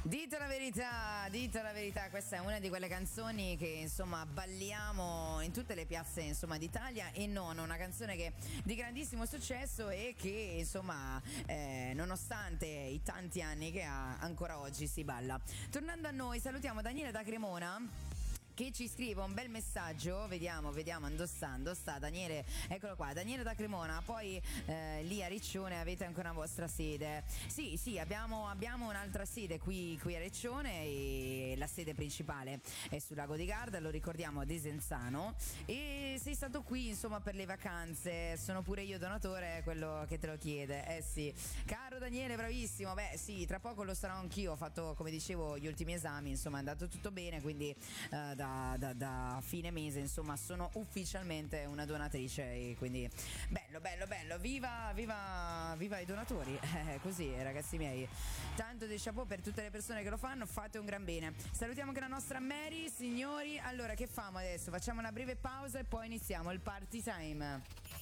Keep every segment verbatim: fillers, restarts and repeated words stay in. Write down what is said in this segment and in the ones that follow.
Dite la verità, dite la verità, questa è una di quelle canzoni che insomma balliamo in tutte le piazze insomma d'Italia, e non una canzone che di grandissimo successo e che insomma eh, nonostante i tanti anni che ha, ancora oggi si balla. Tornando a noi, salutiamo Daniele da Cremona che ci scrive un bel messaggio. Vediamo, vediamo, indossando sta Daniele, eccolo qua, Daniele da Cremona. Poi eh, lì a Riccione avete anche una vostra sede? Sì, sì, abbiamo, abbiamo un'altra sede qui, qui a Riccione, e la sede principale è sul Lago di Garda, lo ricordiamo, a Desenzano. E sei stato qui insomma per le vacanze, sono pure io donatore, quello che te lo chiede. Eh sì, caro Daniele, bravissimo. Beh sì, tra poco lo sarò anch'io, ho fatto, come dicevo, gli ultimi esami, insomma è andato tutto bene, quindi eh, da Da, da, da fine mese insomma sono ufficialmente una donatrice, e quindi bello bello bello, viva viva viva i donatori, eh, così ragazzi miei, tanto di chapeau per tutte le persone che lo fanno, fate un gran bene. Salutiamo anche la nostra Mary, signori. Allora che famo adesso? Facciamo una breve pausa e poi iniziamo il party time.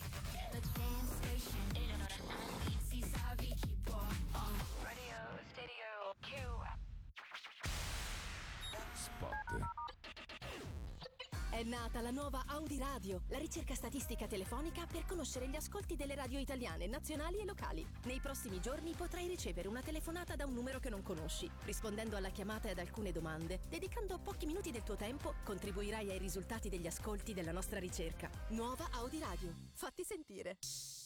Spot. È nata la nuova Audi Radio, la ricerca statistica telefonica per conoscere gli ascolti delle radio italiane, nazionali e locali. Nei prossimi giorni potrai ricevere una telefonata da un numero che non conosci. Rispondendo alla chiamata e ad alcune domande, dedicando pochi minuti del tuo tempo, contribuirai ai risultati degli ascolti della nostra ricerca. Nuova Audi Radio. Fatti sentire.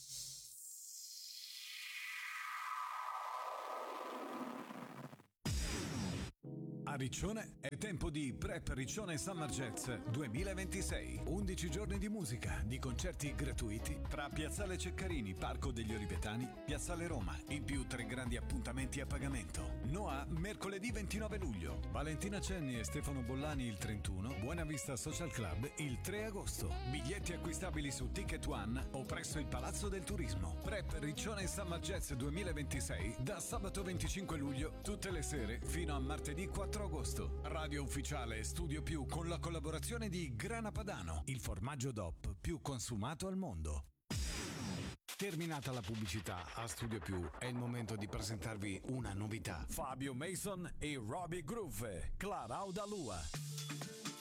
A Riccione è tempo di Prep Riccione Summer Jazz duemilaventisei. undici giorni di musica, di concerti gratuiti tra Piazzale Ceccarini, Parco degli Olivetani, Piazzale Roma. In più tre grandi appuntamenti a pagamento. Noa mercoledì ventinove luglio, Valentina Cenni e Stefano Bollani il trentuno, Buena Vista Social Club il tre agosto. Biglietti acquistabili su Ticket One o presso il Palazzo del Turismo. Prep Riccione Summer Jazz duemilaventisei da sabato venticinque luglio, tutte le sere fino a martedì quattro agosto. Radio ufficiale Studio Più con la collaborazione di Grana Padano, il formaggio D O P più consumato al mondo. Terminata la pubblicità, a Studio Più è il momento di presentarvi una novità. Fabio Mason e Robbie Groove, Clara Audalua.